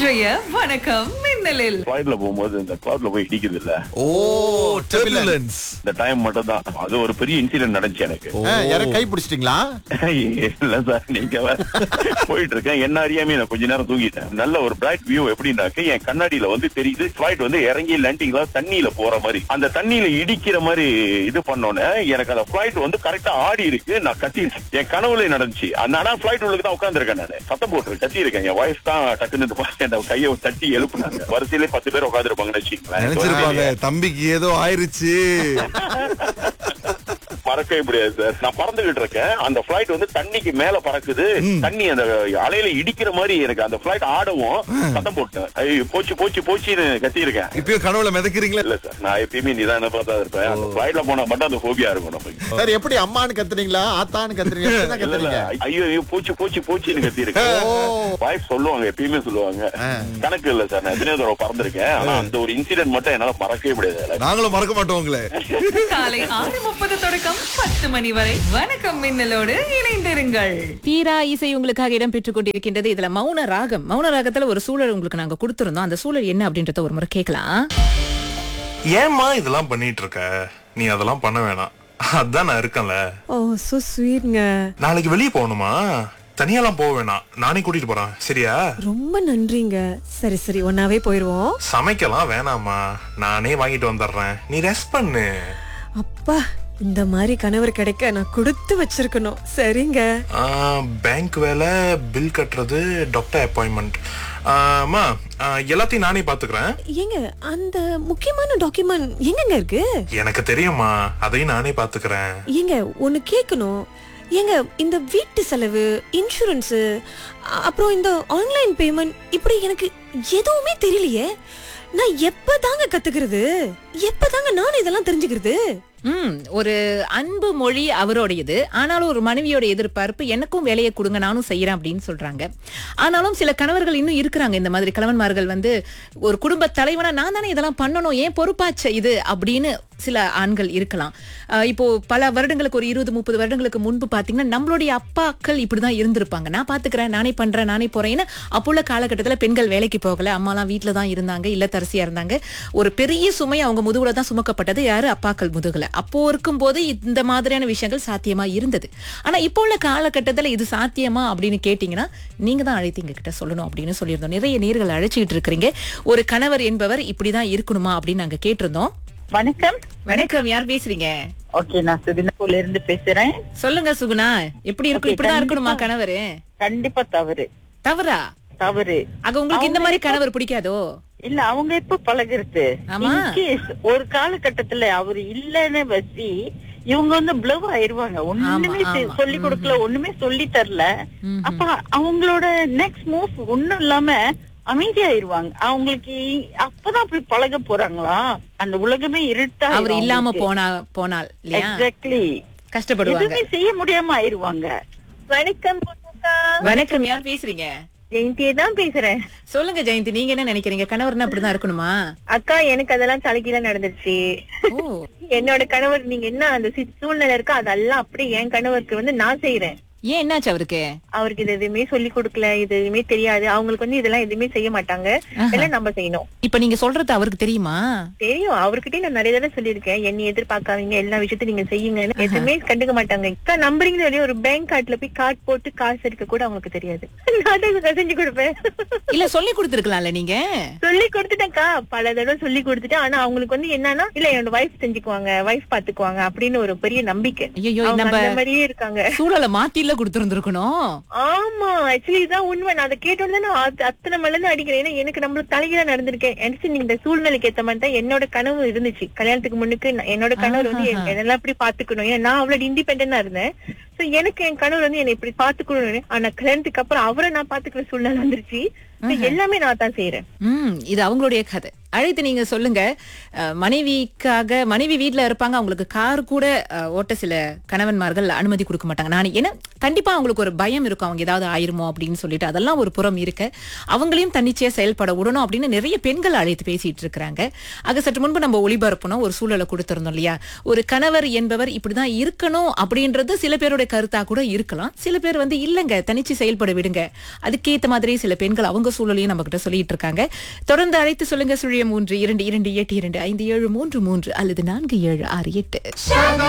இன்றைய வணக்கம் மின்னலில் ஃபிளைட்ல போகும்போது இந்த கிளவுட்ல போய் இடிக்குது இல்ல, ஓ டர்புலன்ஸ். இந்த டைம் மட்டும் தான் அது ஒரு பெரிய இன்சிடென்ட் நடந்துச்சு எனக்கு. யார கை பிடிச்சிட்டீங்களா? இல்ல சார், நீங்க போயிட்டு இருக்கேன், என்ன அறியாமே நான் கொஞ்ச நேரம் தூங்கிட்டேன். நல்ல ஒரு பிரைட் வியூ எப்படின்னாக்க என் கண்ணாடியில வந்து தெரியுது ஃபிளைட் வந்து இறங்கி லேண்டிங்ல தண்ணியில போற மாதிரி, அந்த தண்ணியில இடிக்கிற மாதிரி இது பண்ணோன்னே எனக்கு அந்த ஃபிளைட் வந்து கரெக்டா ஆடி இருக்கு. நான் கத்தி என் கனவுல நடந்துச்சு. அந்த ஃபிளைட் உள்ளுக்கு தான் உட்காந்துருக்கேன், நான் சத்தம் போட்டு கத்தி இருக்கேன். என் வைஃப் தான் டக்குன்னு பார்த்து கையை தட்டி எழுப்புனாங்க. வரிசையிலே 10 பேர் உட்காந்துருப்பாங்கன்னு நினைச்சிருப்பாங்க தம்பிக்கு ஏதோ ஆயிருச்சு. பறக்கவே முடியாது சார். நான் பறந்துகிட்டு இருக்கேன், அந்த பிளைட் வந்து தண்ணிக்கு மேல பறக்குது. தண்ணி அந்த அலையில இடிக்கிற மாதிரி எனக்கு அந்த பிளைட் ஆடவும் சத்தம் போட்டேன். ஐயோ போச்சு போச்சு போச்சுன்னு கத்தி இருக்கேன். இப்பயும் கனவுல மிதக்கிறீங்களா? இல்ல சார், நான் எப்பயுமே நிதான பார்த்தா இருப்பேன். அந்த பிளைட்ல போனா மட்டும் அந்த போபியா இருக்கும் நமக்கு. சார் எப்படி அம்மான்னு கத்துறீங்களா ஆத்தான்னு கத்துறீங்க? ஐயோ ஐயோ போச்சு போச்சு போச்சுன்னு கத்தி இருக்கேன். வாய்ஸ் சொல்லுவாங்க, எப்பயுமே சொல்லுவாங்க. கணக்கு இல்ல சார், நான் எத்தனையோ தடவை பறந்திருக்கேன். ஆனா அந்த ஒரு இன்சிடென்ட் மட்டும் என்னால மறக்கவே முடியாது. நாங்களும் மறக்க மாட்டோம் உங்களை. காலை 6:30 தொடக்கம் 10 மணி வரை வணக்கம் மின்னலோடு இணைந்திருங்கள். தீரா இசை உங்களுக்காக இடம் பெற்றுக் கொண்டிருக்கின்றது. இதுல மௌன ராகம், மௌன ராகத்துல ஒரு சூழல் உங்களுக்கு நாங்க கொடுத்திருந்தோம். அந்த சூழல் என்ன அப்படின்றத ஒரு முறை கேட்கலாம். ஏம்மா இதெல்லாம் பண்ணிட்டு இருக்க? நீ அதெல்லாம் பண்ண வேணாம், அதான் நான் இருக்கேன்ல. ஓ சோ ஸ்வீட்ங்க. நாளைக்கு வெளியே போகணுமா? தனியாலாம் போக வேணாம், நானே கூட்டிட்டு போறேன், சரியா? ரொம்ப நன்றிங்க. சரி சரி, ஒன்னாவே போயிருவோம். சமைக்கலாம் வேணாமா, நானே வாங்கிட்டு வந்துடுறேன், நீ ரெஸ்ட் பண்ணு. அப்பா, இந்த மாதிரி கணவர் கிடைக்க நான் கொடுத்து வச்சிருக்கணும். சரிங்க. பேங்க் வேலை, பில் கட்டுறது, டாக்டர் அப்பாயின்மெண்ட், அம்மா எல்லாத்தையும் நானே பாத்துக்கிறேன். ஏங்க அந்த முக்கியமான டாக்குமெண்ட் எங்கங்க இருக்கு? எனக்கு தெரியுமா, அதையும் நானே பாத்துக்கிறேன். ஏங்க ஒன்னு கேட்கணும். ஏங்க இந்த வீட்டு செலவு, இன்சூரன்ஸ், அப்புறம் இந்த ஆன்லைன் பேமெண்ட், இப்படி எனக்கு எதுவுமே தெரியலையே. நான் எப்பதாங்க கத்துக்கிறது? எப்பதாங்க நான் இதெல்லாம் தெரிஞ்சுக்கிறது? ஒரு அன்பு மொழி அவரோடையது. ஆனாலும் ஒரு மனைவியோட எதிர்பார்ப்பு எனக்கும் வேலையை கொடுங்க, நானும் செய்யறேன் அப்படின்னு சொல்றாங்க. ஆனாலும் சில கணவர்கள் இன்னும் இருக்கிறாங்க, இந்த மாதிரி கணவன்மார்கள் வந்து ஒரு குடும்ப தலைவனா நான் தானே இதெல்லாம் பண்ணணும், ஏன் பொறுப்பாச்ச இது அப்படின்னு சில ஆண்கள் இருக்கலாம். இப்போ பல வருடங்களுக்கு, ஒரு 20-30 வருடங்களுக்கு முன்பு பாத்தீங்கன்னா நம்மளுடைய அப்பாக்கள் இப்படிதான் இருந்திருப்பாங்க. நான் பாத்துக்கிறேன், நானே பண்றேன், நானே போறேன். ஏன்னா அப்போ உள்ள காலகட்டத்துல பெண்கள் வேலைக்கு போகல, அம்மாலாம் வீட்டுல தான் இருந்தாங்க, இல்லத்தரசியா இருந்தாங்க. ஒரு பெரிய சுமை அவங்க முதுகுல தான் சுமக்கப்பட்டது. யாரு? அப்பாக்கள் முதுகுல. அப்போ இருக்கும்போது இந்த மாதிரியான விஷயங்கள் சாத்தியமா இருந்தது. ஆனா இப்போ உள்ள காலகட்டத்துல இது சாத்தியமா அப்படின்னு கேட்டீங்கன்னா நீங்க தான் அழைத்து எங்க கிட்ட சொல்லணும் அப்படின்னு சொல்லியிருந்தோம். நிறைய நேர்கள் அழைச்சிட்டு இருக்கிறீங்க. ஒரு கணவர் என்பவர் இப்படிதான் இருக்கணுமா அப்படின்னு நாங்க கேட்டிருந்தோம். வணக்கம். வணக்கம், யார் பேசுறீங்க? ஓகே, நான் சுகுணால இருந்து பேசுறேன். சொல்லுங்க சுகுணா, எப்படி இருக்கும்? இப்படிதான் இருக்கணுமா கணவரு? கண்டிப்பா தவறு. தவறா? தவறு. ஆக உங்களுக்கு இந்த மாதிரி கணவர் பிடிக்காதோ? இல்ல, அவங்க எப்ப பழகுறது? ஒரு காலகட்டத்துல அவரு இல்லன்னு வச்சு இவங்க வந்து ப்ளவ் ஆயிருவாங்க. ஒண்ணுமே சொல்லி கொடுக்கல, ஒண்ணுமே சொல்லி தரல. அப்ப அவங்களோட நெக்ஸ்ட் மூவ் ஒண்ணும் இல்லாம அமைதியாயிருவாங்க. அவங்களுக்கு அப்பதான் அப்படி பழக போறாங்களா? அந்த உலகமே இருட்டா அவர் இல்லாம போனால் எக்ஸாக்ட்லி கஷ்டப்படுவாங்க, எதுவுமே செய்ய முடியாம ஆயிருவாங்க. வணக்கம். வணக்கம், யார் பேசுறீங்க? ஜெயந்தியை தான் பேசுறேன். சொல்லுங்க ஜெயந்தி, நீங்க என்ன நினைக்கிறீங்க? கணவர்னா அப்படிதான் இருக்கணுமா? அக்கா, எனக்கு அதெல்லாம் தலைக்கீழ நடந்துருச்சு. என்னோட கணவர், நீங்க என்ன அந்த சூழ்நிலை இருக்கா அதெல்லாம் அப்படியே என் கணவருக்கு வந்து நான் செய்யறேன். ஏன், என்னாச்சு அவருக்கு? அவருக்கு இது எதுவுமே சொல்லி கொடுக்கல, இது எதுவுமே தெரியாது. அவங்களுக்கு வந்து இதெல்லாம் எதுவுமே செய்ய மாட்டாங்க, எல்லாம் நம்ம செய்யணும். இப்ப நீங்க சொல்றது அவருக்கு தெரியுமா? தெரியும், அவர்கிட்டயே நான் நிறைய தடவை சொல்லியிருக்கேன். என்னை எதிர்பார்க்காதீங்க, எல்லா விஷயத்தையும் நீங்க செய்யுங்க, எதுவுமே கண்டுக்க மாட்டாங்க. அக்கா நம்புறீங்க இல்லையா, ஒரு பேங்க் கார்டுல போய் கார்டு போட்டு காசு எடுக்க கூட அவங்களுக்கு தெரியாது. நான் செஞ்சு கொடுப்பேன். இல்ல சொல்லி கொடுத்துருக்கலாம்ல நீங்க? சொல்லி கொடுத்துட்டேன்க்கா, பல தடவை சொல்லி கொடுத்துட்டேன். ஆனா அவங்களுக்கு வந்து என்னன்னா, இல்ல என்னோட வைஃப் செஞ்சுக்குவாங்க, வைஃப் பாத்துக்குவாங்க அப்படின்னு ஒரு பெரிய நம்பிக்கை. ஐயோ, நம்ம அந்த மாதிரியே இருக்காங்க. சூழலை மாத்தி கொடுத்திருந்திருக்கணும். ஆமா, ஆக்சுவலி இதான் உண்மை. நான் அதை கேட்டோன்னு நான் அத்தனை மலர்ந்து அடிக்கிறேன். ஏன்னா எனக்கு நம்மளுக்கு தலைகீழ நடந்திருக்கேன். இந்த சூழ்நிலைக்கு ஏத்த மாதிரி தான் என்னோட கனவு இருந்துச்சு. கல்யாணத்துக்கு முன்னுக்கு என்னோட கணவர் வந்து என்னெல்லாம் இப்படி பாத்துக்கணும். ஏன்னா நான் அவ்வளவு இண்டிபெண்டா இருந்தேன். எனக்கு என் கணவர் வந்து என்னை இப்படி பாத்துக்கணும். ஆனா கல்யாணத்துக்கு அப்புறம் அவரை நான் பாத்துக்கிற சூழ்நிலை வந்துருச்சு. எல்லாமே நான் தான் செய்யறேன். இது அவங்களுடைய கதை. அழைத்து நீங்க சொல்லுங்க. மனைவிக்காக, மனைவி வீட்டுல இருப்பாங்க, அவங்களுக்கு கார் கூட ஓட்ட சில கணவன்மார்கள் அனுமதி கொடுக்க மாட்டாங்க. நான் ஏன்னா கண்டிப்பா அவங்களுக்கு ஒரு பயம் இருக்கும், அவங்க ஏதாவது ஆயிருமோ அப்படின்னு சொல்லிட்டு. அதெல்லாம் ஒரு புறம் இருக்க, அவங்களையும் தன்னிச்சையா செயல்பட விடணும் அப்படின்னு நிறைய பெண்கள் அழைத்து பேசிட்டு இருக்கிறாங்க. ஆக சற்று முன்பு நம்ம ஒளிபரப்பணும் ஒரு சூழலை கொடுத்திருந்தோம் இல்லையா? ஒரு கணவர் என்பவர் இப்படிதான் இருக்கணும் அப்படின்றது சில பேருடைய கருத்தா கூட இருக்கலாம். சில பேர் வந்து இல்லங்க தனிச்சு செயல்பட விடுங்க, அதுக்கேத்த மாதிரி சில பெண்கள் அவங்க சூழலையும் நம்ம கிட்ட சொல்லிட்டு இருக்காங்க. தொடர்ந்து அழைத்து சொல்லுங்க. 3 2 2 8 2 5 7 3 3 அல்லது 4 7 6 8.